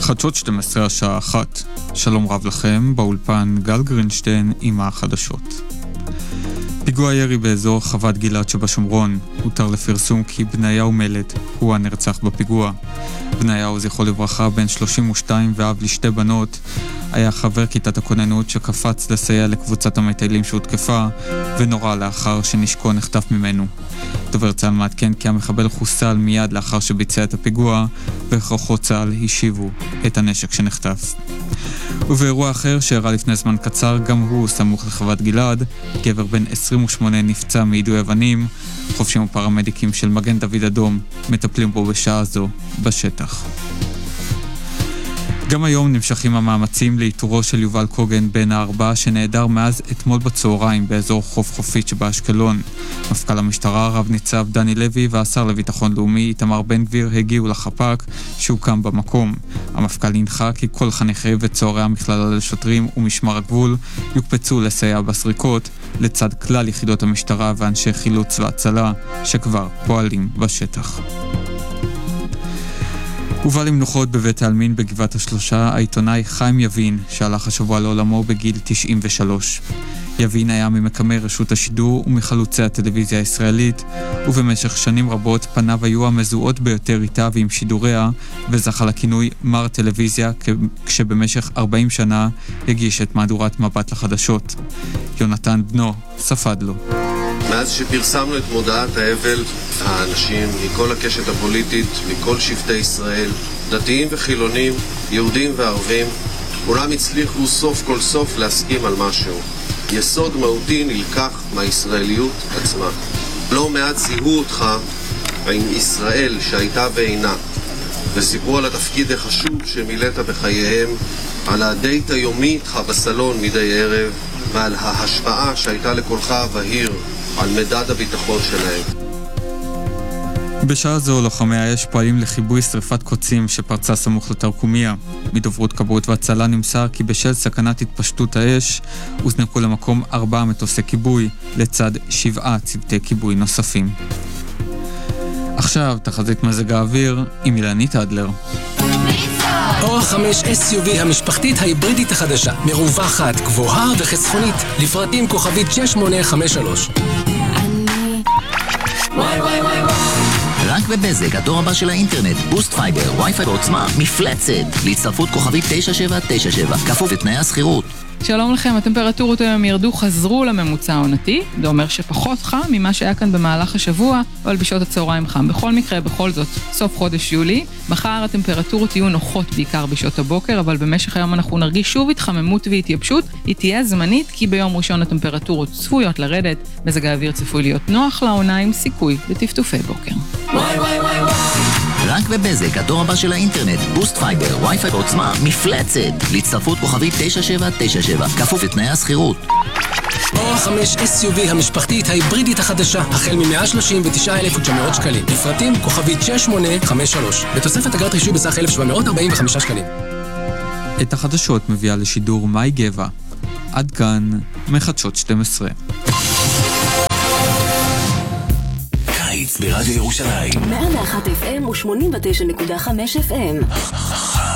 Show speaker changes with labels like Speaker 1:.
Speaker 1: חדשות 12 השעה 1. שלום רב לכם, באולפן גל גרינשטיין עם החדשות. פיגוע ירי באזור חוות גלעד שבשומרון. הותר לפרסום כי בניהו מלט הוא הנרצח בפיגוע. בניהו, זכרו לברכה, בן 32 ואב לשתי בנות, היה חבר כיתת הכוננות שקפץ לסייע לקבוצת המטיילים שהותקפה ונורא לאחר שנשקו נחטף ממנו. דובר צה"ל מעדכן כי המחבל חוסל מיד לאחר שביצע את הפיגוע, וכוחות צה"ל השיבו את הנשק שנחטף. ובאירוע אחר שאירע לפני זמן קצר, גם הוא סמוך לחוות גלעד, גבר בן 28 נפצע מיידוי אבנים. חובשים ופרמדיקים של מגן דוד אדום מטפלים בו בשעה זו בשטח. גם היום נמשכים המאמצים לאיתורו של יובל קוגן בן הארבע שנעדר מאז אתמול בצהריים באזור חוף חופית שבאשקלון. מפכ"ל המשטרה רב ניצב דני לוי והשר לביטחון לאומי איתמר בן גביר הגיעו לחפ"ק שהוקם במקום. המפכ"ל הנחה כי כל חניכי וצוערי המכללה לשוטרים ומשמר הגבול יוקפצו לסייע בסריקות לצד כלל יחידות המשטרה ואנשי חילוץ והצלה שכבר פועלים בשטח. הובא למנוחות בבית העלמין בגבעת השלושה העיתונאי חיים יבין שהלך השבוע לעולמו בגיל 93. יבין היה ממקמי רשות השידור ומחלוצי הטלוויזיה הישראלית, ובמשך שנים רבות פניו היו המזוהות ביותר איתה ועם שידוריה, וזכה לכינוי מר טלוויזיה, כשבמשך 40 שנה הגיש את מהדורת מבט לחדשות. יונתן בנו ספד לו.
Speaker 2: מאז שפרסמנו את מודעת האבל, האנשים מכל הקשת הפוליטית, מכל שבטי ישראל, דתיים וחילונים, יהודים וערבים, כולם הצליחו סוף כל סוף להסכים על משהו. יסוד מהותי נלקח מהישראליות עצמה. לא מעט זיהו אותך עם ישראל שהייתה ואינה, וסיפרו על התפקיד החשוב שמילאת בחייהם, על הדייט היומי איתך בסלון מדי ערב, ועל ההשפעה שהייתה לקולך הבהיר על מדד הביטחון שלהם.
Speaker 1: בשעה זו לוחמי האש פועלים לכיבוי שריפת קוצים שפרצה סמוך לתרקומיה. מדוברות כבאות והצלה נמסר כי בשל סכנת התפשטות האש הוזנקו למקום 4 מטוסי כיבוי לצד 7 צוותי כיבוי נוספים. עכשיו תחזית מזג האוויר עם אילנית אדלר.
Speaker 3: אורח 5 SUV המשפחתית ההיברידית החדשה, מרווחת, גבוהה וחסכונית, לפרטים כוכבית 6853.
Speaker 4: רק בבזק, הדור הבא של האינטרנט, בוסט פייבר, וי-פיי בעוצמה, מפלצת, להצטרפות כוכבית 9797, כפוף לתנאי הסחירות.
Speaker 5: שלום לכם, הטמפרטורות היום ירדו, חזרו לממוצע העונתי, זה אומר שפחות חם ממה שהיה כאן במהלך השבוע, אבל בשעות הצהריים חם. בכל מקרה, בכל זאת, סוף חודש יולי, מחר הטמפרטורות יהיו נוחות בעיקר בשעות הבוקר, אבל במשך היום אנחנו נרגיש שוב התחממות והתייבשות, היא תהיה זמנית, כי ביום ראשון הטמפרטורות צפויות לרדת, מזג האוויר צפוי להיות נוח לעונה עם סיכוי לטפטופי בוקר.
Speaker 4: רק בבזק, הדור הבא של האינטרנט, בוסט פייבר, וי-פיי בעוצמה, מפלצת, להצטרפות כוכבית 9797, כפוף לתנאי הסחירות.
Speaker 3: אורח 5 SUV המשפחתית ההיברידית החדשה, החל מ-139,900 שקלים, לפרטים כוכבית 6853, בתוספת אגרת רישוי בסך 1,745 שקלים.
Speaker 1: את החדשות מביאה לשידור מאי גבע. עד כאן מחדשות 12.
Speaker 6: קיץ ברדיו ירושלים
Speaker 7: 101 FM ו89.5 FM